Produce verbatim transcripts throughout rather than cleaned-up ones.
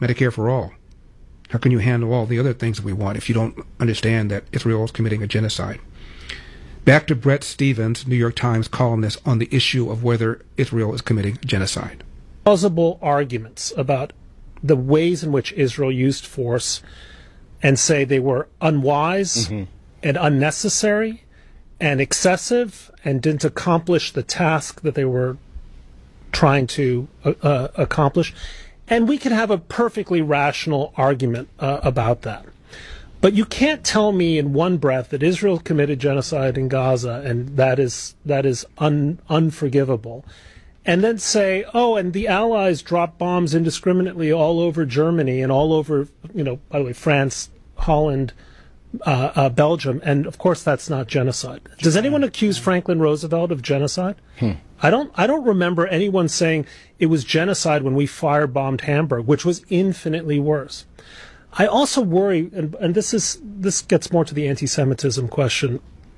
Medicare for all? How can you handle all the other things that we want if you don't understand that Israel is committing a genocide? Back to Bret Stephens, New York Times columnist, on the issue of whether Israel is committing genocide. Plausible arguments about the ways in which Israel used force and say they were unwise mm-hmm. and unnecessary and excessive and didn't accomplish the task that they were trying to uh, uh, accomplish. And we can have a perfectly rational argument uh, about that. But you can't tell me in one breath that Israel committed genocide in Gaza and that is that is un, unforgivable. And then say, oh, and the Allies dropped bombs indiscriminately all over Germany and all over, you know, by the way, France, Holland, uh, uh, Belgium. And, of course, that's not genocide. Does anyone accuse Franklin Roosevelt of genocide? Hmm. I don't I don't remember anyone saying it was genocide when we firebombed Hamburg, which was infinitely worse. I also worry, and, and this is this gets more to the anti-Semitism question.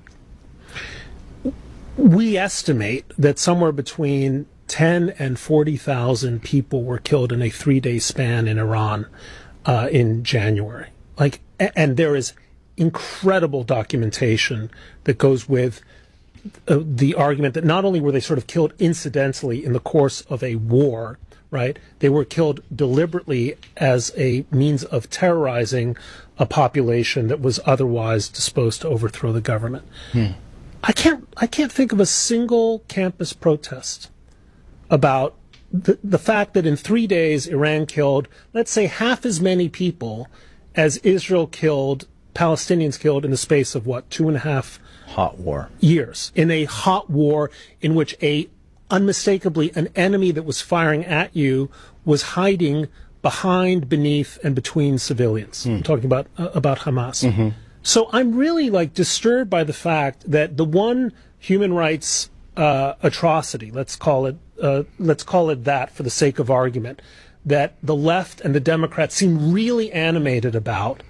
We estimate that somewhere between ten and forty thousand people were killed in a three-day span in Iran uh, in January. Like, and there is incredible documentation that goes with uh, the argument that not only were they sort of killed incidentally in the course of a war, right? They were killed deliberately as a means of terrorizing a population that was otherwise disposed to overthrow the government. Hmm. I can't I can't think of a single campus protest about the, the fact that in three days Iran killed, let's say, half as many people as Israel killed, Palestinians killed in the space of, what, two and a half hot war years, in a hot war in which a unmistakably an enemy that was firing at you was hiding behind, beneath, and between civilians. Mm. I'm talking about uh, about Hamas. Mm-hmm. So I'm really like disturbed by the fact that the one human rights uh, atrocity, let's call it uh, let's call it that for the sake of argument, that the left and the Democrats seem really animated about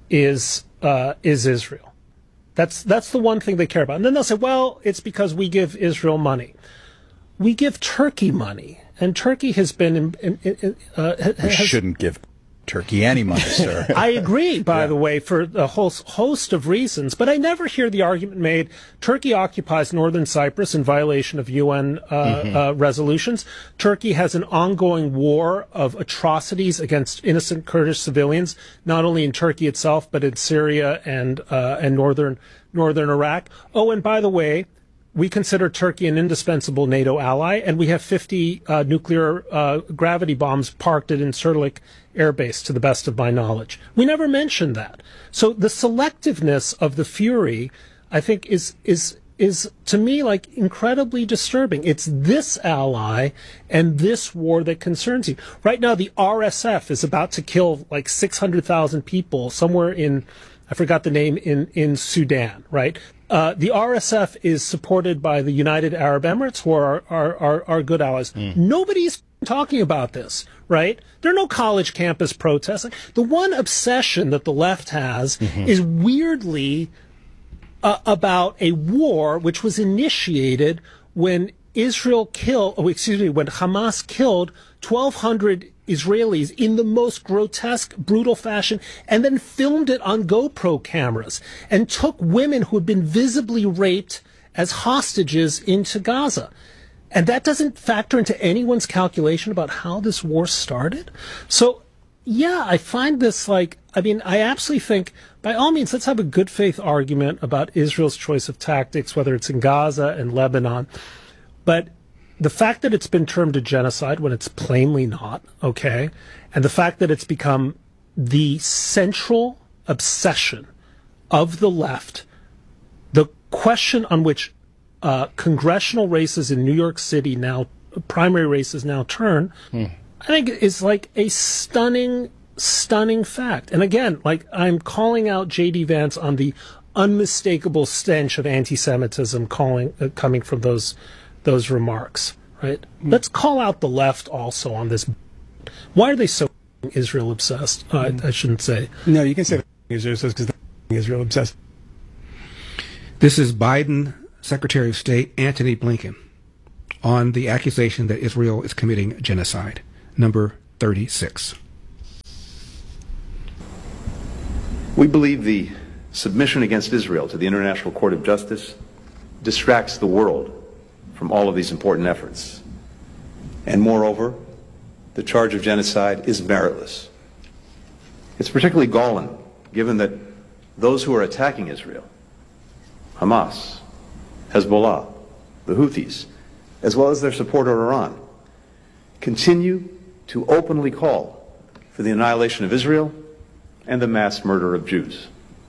is uh, is Israel. That's that's the one thing they care about. And then they'll say, well, it's because we give Israel money. We give Turkey money, and Turkey has been. In, in, in, uh, we has, shouldn't give Turkey any money, sir. I agree, by yeah. the way, for a whole host of reasons. But I never hear the argument made: Turkey occupies northern Cyprus in violation of U N uh, mm-hmm. uh, resolutions. Turkey has an ongoing war of atrocities against innocent Kurdish civilians, not only in Turkey itself but in Syria and uh, and northern northern Iraq. Oh, and by the way, we consider Turkey an indispensable NATO ally, and we have fifty uh, nuclear uh, gravity bombs parked at Incirlik Air Base, to the best of my knowledge. We never mentioned that. So the selectiveness of the fury, I think, is is is to me like incredibly disturbing. It's this ally and this war that concerns you. Right now, the R S F is about to kill like six hundred thousand people somewhere in, I forgot the name, in in Sudan, right? Uh, the R S F is supported by the United Arab Emirates, who are our, our, our good allies. Mm. Nobody's talking about this, right? There are no college campus protests. The one obsession that the left has mm-hmm. is weirdly uh, about a war which was initiated when Israel killed, oh, excuse me, when Hamas killed twelve hundred Israelis in the most grotesque, brutal fashion, and then filmed it on GoPro cameras and took women who had been visibly raped as hostages into Gaza. And that doesn't factor into anyone's calculation about how this war started. So, yeah, I find this like, I mean, I absolutely think, by all means, let's have a good faith argument about Israel's choice of tactics, whether it's in Gaza and Lebanon. But the fact that it's been termed a genocide when it's plainly not, okay, and the fact that it's become the central obsession of the left, the question on which uh, congressional races in New York City now, primary races now turn, hmm. I think is like a stunning, stunning fact. And again, like I'm calling out J D Vance on the unmistakable stench of anti-Semitism calling uh, coming from those those remarks, right? Mm. Let's call out the left also on this. Why are they so Israel obsessed? Uh, mm. I, I shouldn't say. No, you can say Israel obsessed because they're Israel obsessed. This is Biden Secretary of State Antony Blinken on the accusation that Israel is committing genocide. Number thirty-six. We believe the submission against Israel to the International Court of Justice distracts the world from all of these important efforts. And moreover, the charge of genocide is meritless. It's particularly galling, given that those who are attacking Israel, Hamas, Hezbollah, the Houthis, as well as their supporter Iran, continue to openly call for the annihilation of Israel and the mass murder of Jews.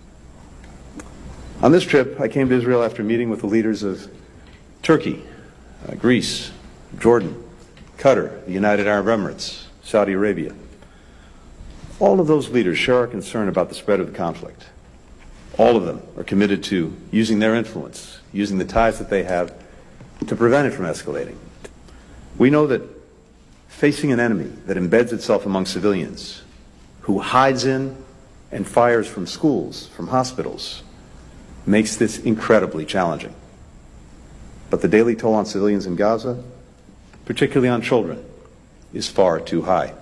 On this trip, I came to Israel after meeting with the leaders of Turkey, uh, Greece, Jordan, Qatar, the United Arab Emirates, Saudi Arabia. All of those leaders share our concern about the spread of the conflict. All of them are committed to using their influence, using the ties that they have to prevent it from escalating. We know that facing an enemy that embeds itself among civilians, who hides in and fires from schools, from hospitals, makes this incredibly challenging. But the daily toll on civilians in Gaza, particularly on children, is far too high.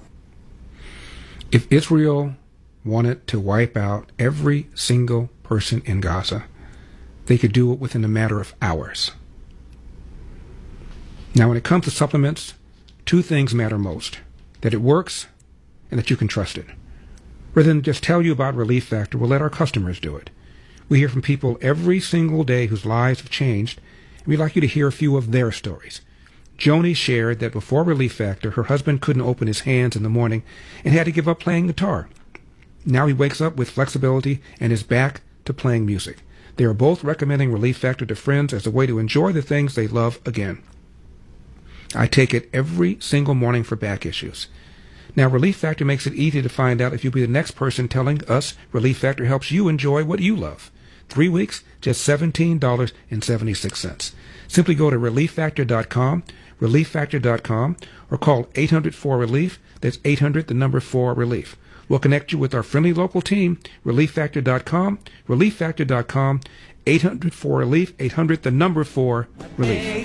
If Israel wanted to wipe out every single person in Gaza, they could do it within a matter of hours. Now, when it comes to supplements, two things matter most: that it works and that you can trust it. Rather than just tell you about Relief Factor, we'll let our customers do it. We hear from people every single day whose lives have changed, and we'd like you to hear a few of their stories. Joni shared that before Relief Factor, her husband couldn't open his hands in the morning and had to give up playing guitar. Now he wakes up with flexibility and is back to playing music. They are both recommending Relief Factor to friends as a way to enjoy the things they love again. I take it every single morning for back issues. Now, Relief Factor makes it easy to find out if you'll be the next person telling us Relief Factor helps you enjoy what you love. Three weeks, just seventeen dollars and seventy-six cents. Simply go to relief factor dot com, relief factor dot com, or call eight hundred four relief. That's eight hundred, the number four, relief. We'll connect you with our friendly local team, relief factor dot com, relief factor dot com, eight hundred four relief, eight hundred, the number four, relief.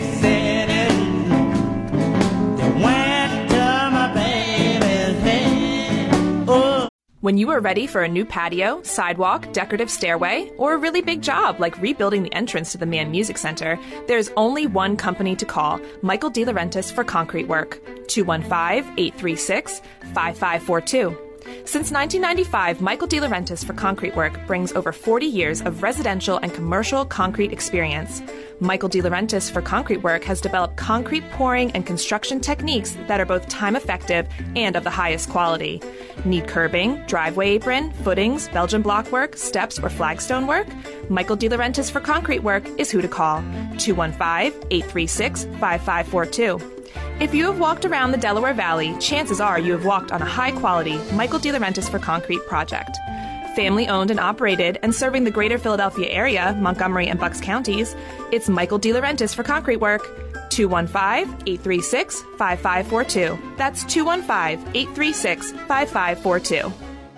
When you are ready for a new patio, sidewalk, decorative stairway, or a really big job like rebuilding the entrance to the Mann Music Center, there's only one company to call, Michael DeLaurentis for concrete work. two one five, eight three six, five five four two. Since nineteen ninety-five, Michael DeLaurentis for concrete work brings over forty years of residential and commercial concrete experience. Michael DeLaurentis for concrete work has developed concrete pouring and construction techniques that are both time-effective and of the highest quality. Need curbing, driveway apron, footings, Belgian block work, steps, or flagstone work? Michael DeLaurentis for concrete work is who to call. two one five, eight three six, five five four two. If you have walked around the Delaware Valley, chances are you have walked on a high-quality Michael DeLaurentis for concrete project. Family-owned and operated and serving the greater Philadelphia area, Montgomery and Bucks counties, it's Michael DeLaurentis for concrete work. two one five, eight three six, five five four two. That's two one five, eight three six, five five four two.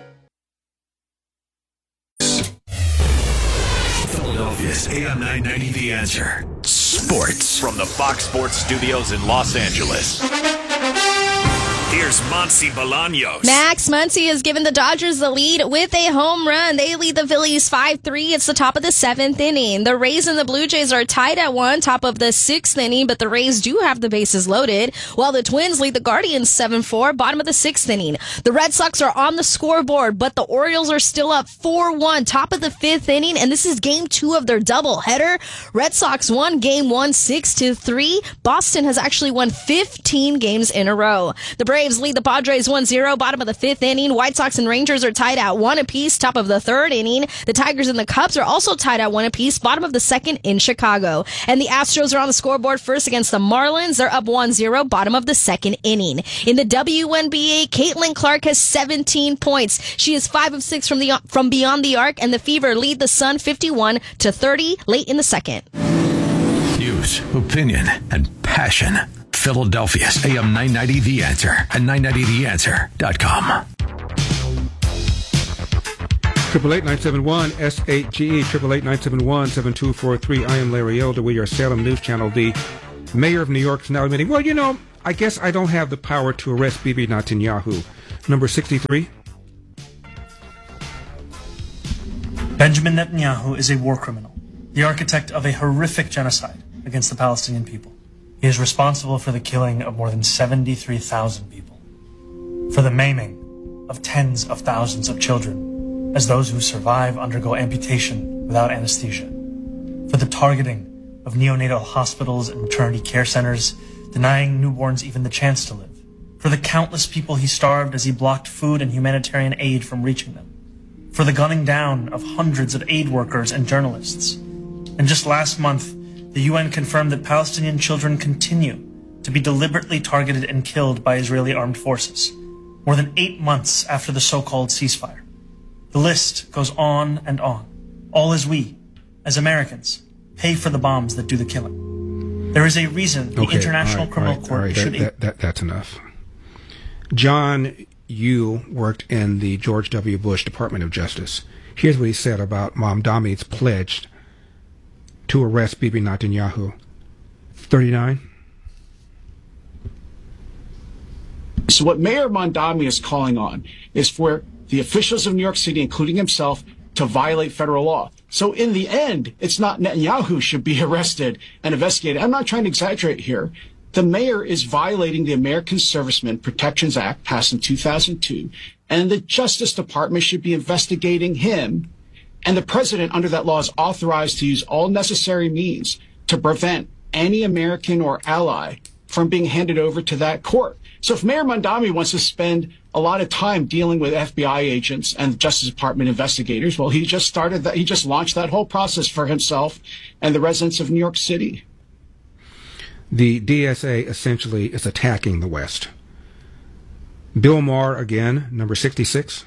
Philadelphia's A M nine ninety The Answer. Sports. From the Fox Sports Studios in Los Angeles. Here's Muncy Bolaños. Max Muncy has given the Dodgers the lead with a home run. They lead the Phillies five three. It's the top of the seventh inning. The Rays and the Blue Jays are tied at one, top of the sixth inning, but the Rays do have the bases loaded, while the Twins lead the Guardians seven four, bottom of the sixth inning. The Red Sox are on the scoreboard, but the Orioles are still up four one, top of the fifth inning, and this is game two of their doubleheader. Red Sox won game one, six to three. Boston has actually won fifteen games in a row. The Braves lead the Padres one zero, bottom of the fifth inning. White Sox and Rangers are tied at one apiece, top of the third inning. The Tigers and the Cubs are also tied at one apiece, bottom of the second in Chicago. And the Astros are on the scoreboard first against the Marlins. They're up one zero, bottom of the second inning. In the W N B A, Caitlin Clark has seventeen points. She is five of six from the from beyond the arc, and the Fever lead the Sun fifty-one to thirty late in the second. News, opinion, and passion. Philadelphia's A M nine ninety The Answer and nine ninety the answer dot com. Triple eight nine seven one S eight G E triple eight nine seven one seven two four three. I am Larry Elder. We are Salem News Channel. The mayor of New York is now admitting, well, you know, I guess I don't have the power to arrest Bibi Netanyahu. Number sixty-three. Benjamin Netanyahu is a war criminal, the architect of a horrific genocide against the Palestinian people. He is responsible for the killing of more than seventy-three thousand people, for the maiming of tens of thousands of children as those who survive undergo amputation without anesthesia, for the targeting of neonatal hospitals and maternity care centers, denying newborns even the chance to live, for the countless people he starved as he blocked food and humanitarian aid from reaching them, for the gunning down of hundreds of aid workers and journalists. And just last month, the U N confirmed that Palestinian children continue to be deliberately targeted and killed by Israeli armed forces, more than eight months after the so-called ceasefire. The list goes on and on, all as we, as Americans, pay for the bombs that do the killing. There is a reason the okay, International all right, Criminal all right, Court all right, should... That, that, that, that's enough. John, you worked in the George W. Bush Department of Justice. Here's what he said about Mamdani's pledge to arrest Bibi Netanyahu. thirty-nine. So what Mayor Mamdani is calling on is for the officials of New York City, including himself, to violate federal law. So in the end, it's not Netanyahu who should be arrested and investigated. I'm not trying to exaggerate here. The mayor is violating the American Servicemen Protections Act passed in two thousand two, and the Justice Department should be investigating him. And the president, under that law, is authorized to use all necessary means to prevent any American or ally from being handed over to that court. So if Mayor Mamdani wants to spend a lot of time dealing with F B I agents and the Justice Department investigators, well, he just started that. He just launched that whole process for himself and the residents of New York City. The D S A essentially is attacking the West. Bill Maher again, number sixty-six.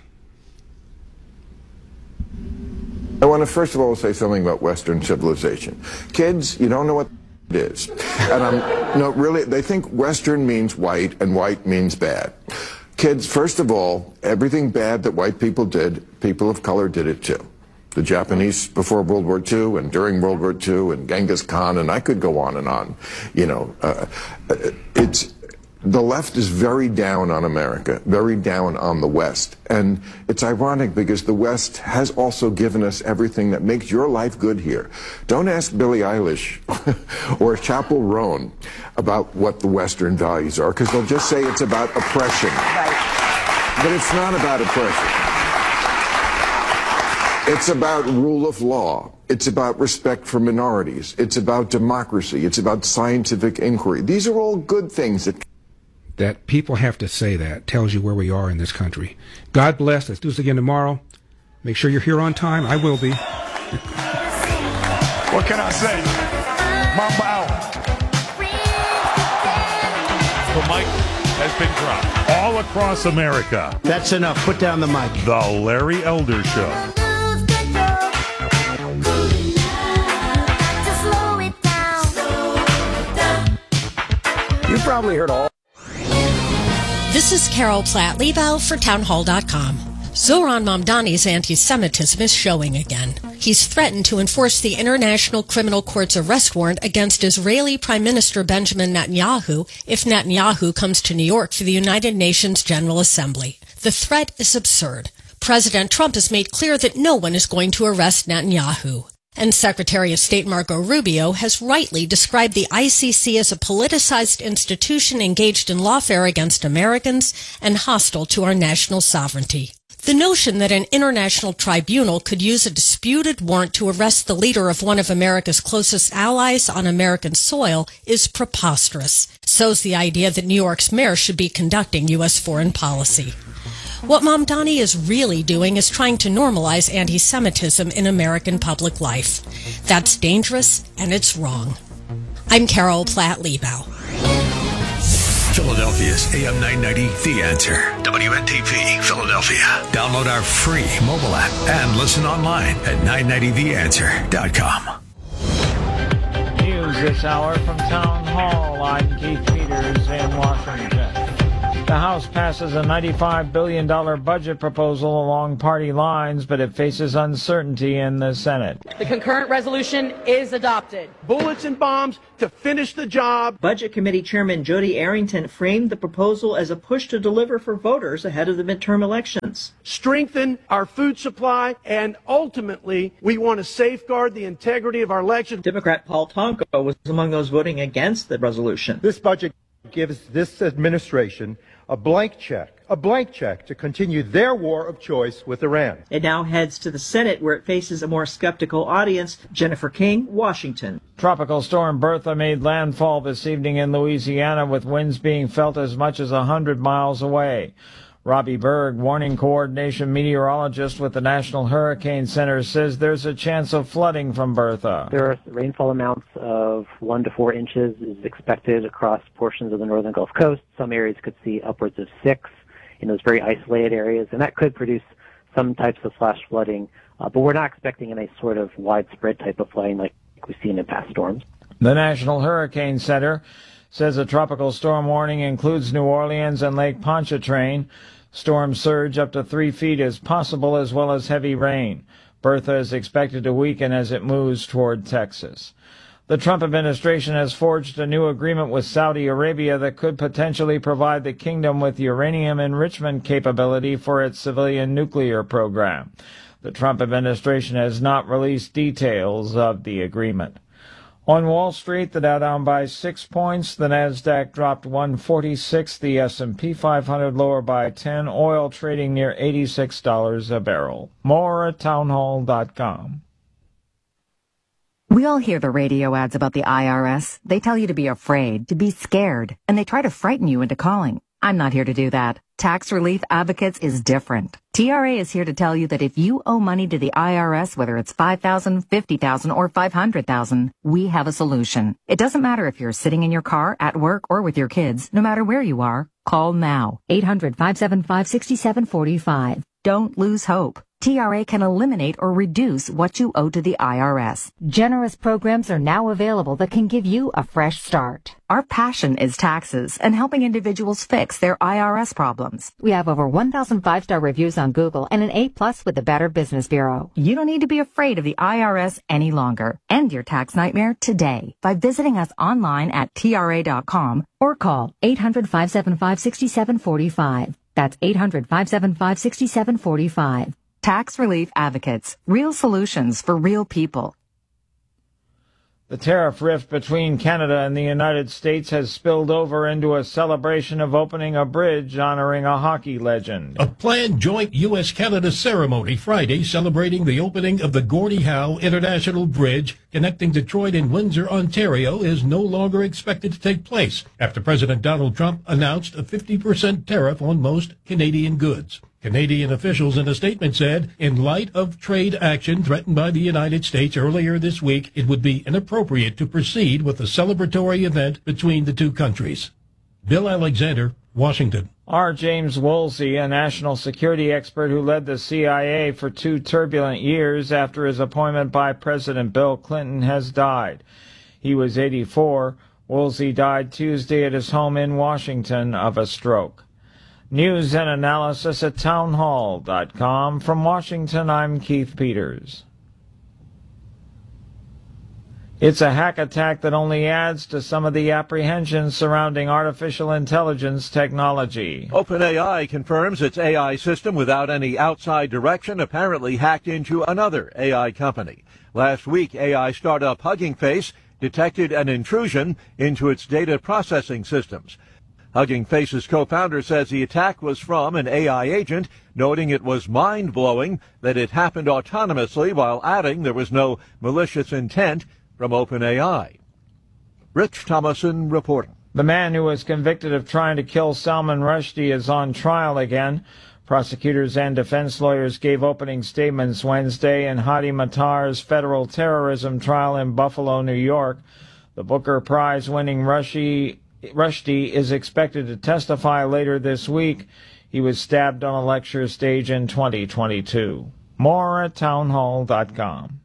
I want to first of all say something about Western civilization. Kids, you don't know what it is. And I'm, no, really, they think Western means white and white means bad. Kids, first of all, everything bad that white people did, people of color did it too. The Japanese before World War Two and during World War Two and Genghis Khan, and I could go on and on. You know, uh, it's, the left is very down on America, very down on the West. And it's ironic because the West has also given us everything that makes your life good here. Don't ask Billie Eilish or Chappell Roan about what the Western values are, because they'll just say it's about oppression. Right. But it's not about oppression. It's about rule of law. It's about respect for minorities. It's about democracy. It's about scientific inquiry. These are all good things that... That people have to say that tells you where we are in this country. God bless. Let's do this again tomorrow. Make sure you're here on time. I will be. What can I say? Mamba out. The mic has been dropped all across America. That's enough. Put down the mic. The Larry Elder Show. You probably heard all. This is Carol Platt-Liebau for townhall dot com. Zohran Mamdani's anti-Semitism is showing again. He's threatened to enforce the International Criminal Court's arrest warrant against Israeli Prime Minister Benjamin Netanyahu if Netanyahu comes to New York for the United Nations General Assembly. The threat is absurd. President Trump has made clear that no one is going to arrest Netanyahu. And Secretary of State Marco Rubio has rightly described the I C C as a politicized institution engaged in lawfare against Americans and hostile to our national sovereignty. The notion that an international tribunal could use a disputed warrant to arrest the leader of one of America's closest allies on American soil is preposterous. So's the idea that New York's mayor should be conducting U S foreign policy. What Mamdani is really doing is trying to normalize anti-Semitism in American public life. That's dangerous, and it's wrong. I'm Carol Platt-Liebau. Philadelphia's A M nine ninety, The Answer. W N T P, Philadelphia. Download our free mobile app and listen online at nine ninety the answer dot com. News this hour from Town Hall. I'm Keith Peters in Washington. The House passes a ninety-five billion dollars budget proposal along party lines, but it faces uncertainty in the Senate. The concurrent resolution is adopted. Bullets and bombs to finish the job. Budget Committee Chairman Jody Arrington framed the proposal as a push to deliver for voters ahead of the midterm elections. Strengthen our food supply, and ultimately, we want to safeguard the integrity of our election. Democrat Paul Tonko was among those voting against the resolution. This budget gives this administration a blank check, a blank check to continue their war of choice with Iran. It now heads to the Senate, where it faces a more skeptical audience. Jennifer King, Washington. Tropical storm Bertha made landfall this evening in Louisiana, with winds being felt as much as one hundred miles away. Robbie Berg, warning coordination meteorologist with the National Hurricane Center, says there's a chance of flooding from Bertha. There are rainfall amounts of one to four inches is expected across portions of the northern Gulf Coast. Some areas could see upwards of six in those very isolated areas, and that could produce some types of flash flooding. Uh, but we're not expecting any sort of widespread type of flooding like we've seen in past storms. The National Hurricane Center says a tropical storm warning includes New Orleans and Lake Pontchartrain. Storm surge up to three feet is possible, as well as heavy rain. Bertha is expected to weaken as it moves toward Texas. The Trump administration has forged a new agreement with Saudi Arabia that could potentially provide the kingdom with uranium enrichment capability for its civilian nuclear program. The Trump administration has not released details of the agreement. On Wall Street, the Dow down by six points, the Nasdaq dropped one forty-six, the S and P five hundred lower by ten, oil trading near eighty-six dollars a barrel. More at townhall dot com. We all hear the radio ads about the I R S. They tell you to be afraid, to be scared, and they try to frighten you into calling. I'm not here to do that. Tax Relief Advocates is different. T R A is here to tell you that if you owe money to the I R S, whether it's five thousand dollars, fifty thousand dollars, or five hundred thousand dollars, we have a solution. It doesn't matter if you're sitting in your car, at work, or with your kids. No matter where you are, call now. eight hundred, five seven five, six seven four five. Don't lose hope. T R A can eliminate or reduce what you owe to the I R S. Generous programs are now available that can give you a fresh start. Our passion is taxes and helping individuals fix their I R S problems. We have over one thousand five-star reviews on Google and an A plus with the Better Business Bureau. You don't need to be afraid of the I R S any longer. End your tax nightmare today by visiting us online at T R A dot com or call eight hundred, five seven five, six seven four five. That's eight hundred, five seven five, six seven four five. Tax Relief Advocates. Real solutions for real people. The tariff rift between Canada and the United States has spilled over into a celebration of opening a bridge honoring a hockey legend. A planned joint U S Canada ceremony Friday celebrating the opening of the Gordie Howe International Bridge connecting Detroit and Windsor, Ontario, is no longer expected to take place after President Donald Trump announced a fifty percent tariff on most Canadian goods. Canadian officials in a statement said, in light of trade action threatened by the United States earlier this week, it would be inappropriate to proceed with the celebratory event between the two countries. Bill Alexander, Washington. R. James Woolsey, a national security expert who led the C I A for two turbulent years after his appointment by President Bill Clinton, has died. He was eighty-four. Woolsey died Tuesday at his home in Washington of a stroke. News and analysis at townhall dot com. From Washington, I'm Keith Peters. It's a hack attack that only adds to some of the apprehensions surrounding artificial intelligence technology. OpenAI confirms its A I system without any outside direction apparently hacked into another A I company. Last week, A I startup Hugging Face detected an intrusion into its data processing systems. Hugging Face's co-founder says the attack was from an A I agent, noting it was mind-blowing that it happened autonomously, while adding there was no malicious intent from OpenAI. Rich Thomason reporting. The man who was convicted of trying to kill Salman Rushdie is on trial again. Prosecutors and defense lawyers gave opening statements Wednesday in Hadi Matar's federal terrorism trial in Buffalo, New York. The Booker Prize-winning Rushdie Rushdie is expected to testify later this week. He was stabbed on a lecture stage in twenty twenty-two. More at townhall dot com.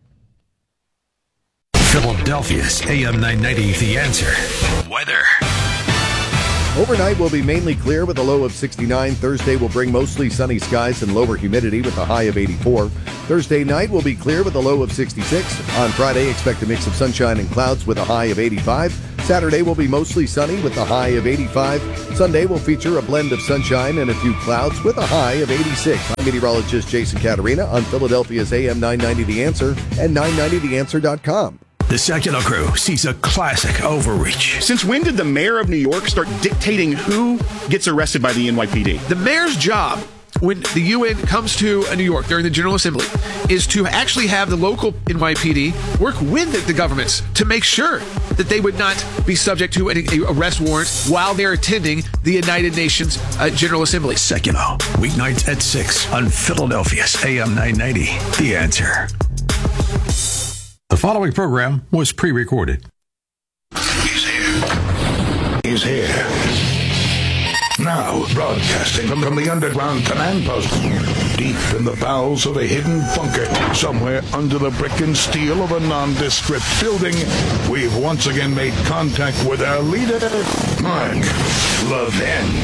Philadelphia's A M nine ninety, The Answer. Weather. Overnight will be mainly clear with a low of sixty-nine. Thursday will bring mostly sunny skies and lower humidity with a high of eighty-four. Thursday night will be clear with a low of sixty-six. On Friday, expect a mix of sunshine and clouds with a high of eighty-five. Saturday will be mostly sunny with a high of eighty-five. Sunday will feature a blend of sunshine and a few clouds with a high of eighty-six. I'm meteorologist Jason Caterina on Philadelphia's A M nine ninety The Answer and nine ninety the answer dot com. The Secular Crew sees a classic overreach. Since when did the mayor of New York start dictating who gets arrested by the N Y P D? The mayor's job, when the U N comes to New York during the General Assembly, is to actually have the local N Y P D work with the, the governments to make sure that they would not be subject to an arrest warrant while they're attending the United Nations uh, General Assembly. Secular, weeknights at six on Philadelphia's A M nine ninety, The Answer. The following program was pre-recorded. He's here. He's here. Now, broadcasting from, from the underground command post, deep in the bowels of a hidden bunker, somewhere under the brick and steel of a nondescript building, we've once again made contact with our leader, Mark Levin.